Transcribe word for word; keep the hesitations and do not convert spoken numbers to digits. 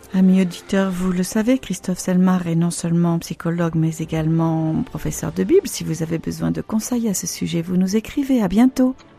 Amis auditeurs, vous le savez, Christophe Selmar est non seulement psychologue, mais également professeur de Bible. Si vous avez besoin de conseils à ce sujet, vous nous écrivez. À bientôt.